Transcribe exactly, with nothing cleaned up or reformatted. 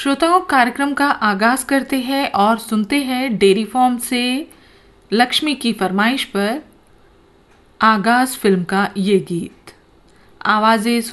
श्रोताओं, कार्यक्रम का आगाज करते हैं और सुनते हैं डेयरी फार्म से लक्ष्मी की फरमाइश पर आगाज फिल्म का ये गीत। आवाजें